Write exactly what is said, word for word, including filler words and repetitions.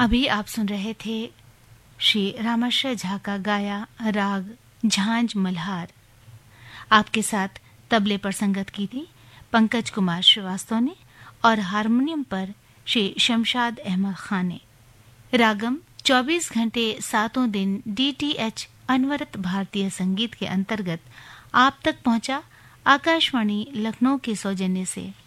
अभी आप सुन रहे थे श्री रामाश्रय झा का गाया राग झांझ मल्हार। आपके साथ तबले पर संगत की थी पंकज कुमार श्रीवास्तव ने और हारमोनियम पर श्री शमशाद अहमद खान ने। रागम चौबीस घंटे सातों दिन डीटीएच अनवरत भारतीय संगीत के अंतर्गत आप तक पहुंचा आकाशवाणी लखनऊ के सौजन्य से।